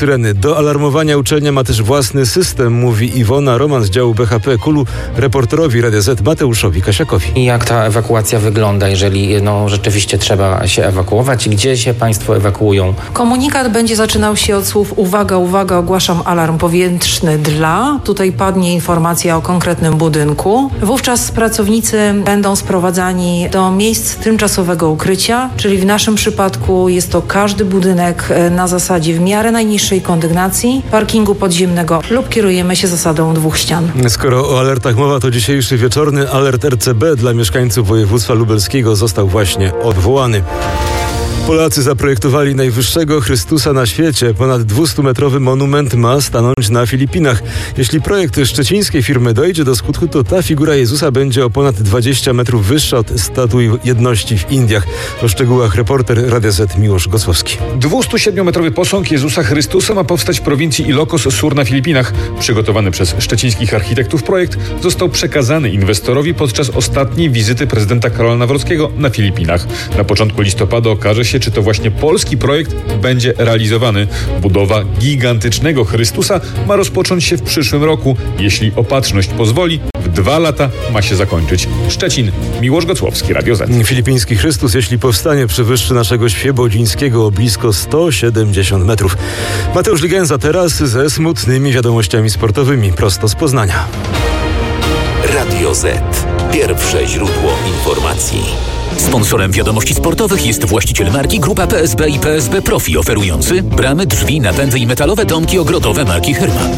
Syreny. Do alarmowania uczelnia ma też własny system, mówi Iwona Roman z działu BHP KUL-u reporterowi Radia Z Mateuszowi Kasiakowi. I jak ta ewakuacja wygląda, jeżeli rzeczywiście trzeba się ewakuować? Gdzie się państwo ewakuują? Komunikat będzie zaczynał się od słów uwaga, uwaga, ogłaszam alarm powietrzny dla. Tutaj padnie informacja o konkretnym budynku. Wówczas pracownicy będą sprowadzani do miejsc tymczasowego ukrycia, czyli w naszym przypadku jest to każdy budynek na zasadzie w miarę najniższej kondygnacji, parkingu podziemnego lub kierujemy się zasadą 2 ścian. Skoro o alertach mowa, to dzisiejszy wieczorny alert RCB dla mieszkańców województwa lubelskiego został właśnie odwołany. Polacy zaprojektowali najwyższego Chrystusa na świecie. Ponad 200-metrowy monument ma stanąć na Filipinach. Jeśli projekt szczecińskiej firmy dojdzie do skutku, to ta figura Jezusa będzie o ponad 20 metrów wyższa od Statui Jedności w Indiach. O szczegółach reporter Radia Z Miłosz Gosłowski. 207-metrowy posąg Jezusa Chrystusa ma powstać w prowincji Ilocos Sur na Filipinach. Przygotowany przez szczecińskich architektów projekt został przekazany inwestorowi podczas ostatniej wizyty prezydenta Karola Nawrockiego na Filipinach. Na początku listopada okaże się, czy to właśnie polski projekt będzie realizowany. Budowa gigantycznego Chrystusa ma rozpocząć się w przyszłym roku. Jeśli opatrzność pozwoli, w 2 lata ma się zakończyć. Szczecin, Miłosz Gocłowski, Radio Z. Filipiński Chrystus, jeśli powstanie, przewyższy naszego Świebodzińskiego o blisko 170 metrów. Mateusz Ligenza teraz ze smutnymi wiadomościami sportowymi, prosto z Poznania. Radio Z. Pierwsze źródło informacji. Sponsorem wiadomości sportowych jest właściciel marki Grupa PSB i PSB Profi, oferujący bramy, drzwi, napędy i metalowe domki ogrodowe marki Hyrman.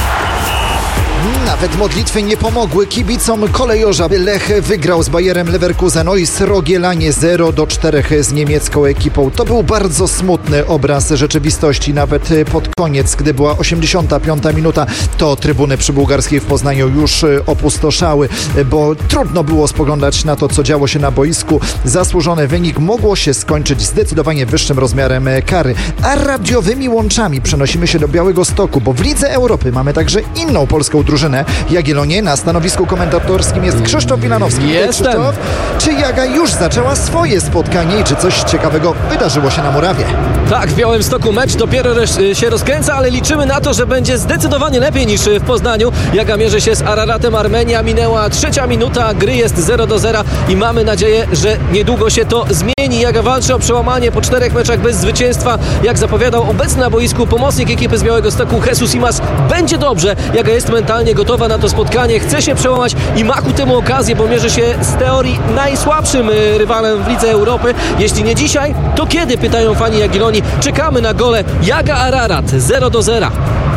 Nawet modlitwy nie pomogły kibicom kolejorza. Lech wygrał z Bayerem Leverkusen i Srogielanie 0-4 z niemiecką ekipą. To był bardzo smutny obraz rzeczywistości. Nawet pod koniec, gdy była 85 minuta, to trybuny przy Bułgarskiej w Poznaniu już opustoszały, bo trudno było spoglądać na to, co działo się na boisku. Zasłużony wynik mogło się skończyć zdecydowanie wyższym rozmiarem kary. A radiowymi łączami przenosimy się do Białegostoku, bo w Lidze Europy mamy także inną polską drużynę. Jagiellonie. Na stanowisku komentatorskim jest Krzysztof Wilanowski. Jestem. Krzysztof, czy Jaga już zaczęła swoje spotkanie i czy coś ciekawego wydarzyło się na murawie? Tak, w Białymstoku mecz dopiero się rozkręca, ale liczymy na to, że będzie zdecydowanie lepiej niż w Poznaniu. Jaga mierzy się z Araratem Armenia. Minęła 3. minuta, gry jest 0-0 i mamy nadzieję, że niedługo się to zmieni. Jaga walczy o przełamanie po 4 meczach bez zwycięstwa. Jak zapowiadał obecny na boisku pomocnik ekipy z Białegostoku Jesus Imas, będzie dobrze. Jaga jest mentalnie gotowa na to spotkanie, chce się przełamać i ma ku temu okazję, bo mierzy się z teorii najsłabszym rywalem w Lidze Europy. Jeśli nie dzisiaj, to kiedy? Pytają fani Jagiellonii. Czekamy na gole Jaga Ararat 0-0.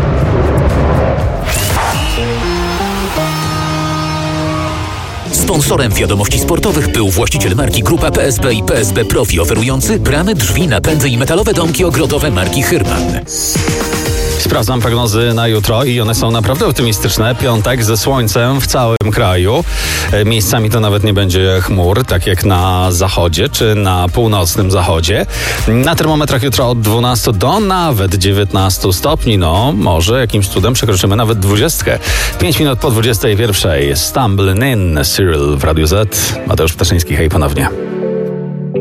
Sponsorem wiadomości sportowych był właściciel marki Grupa PSB i PSB Profi, oferujący bramy, drzwi, napędy i metalowe domki ogrodowe marki Hyrman. Sprawdzam prognozy na jutro i one są naprawdę optymistyczne. Piątek ze słońcem w całym kraju. Miejscami to nawet nie będzie chmur, tak jak na zachodzie czy na północnym zachodzie. Na termometrach jutro od 12 do nawet 19 stopni. No, może jakimś cudem przekroczymy nawet 20. 5 minut po 21. Stumbling in Cyril w Radiu Z. Mateusz Ptaszyński, hej ponownie.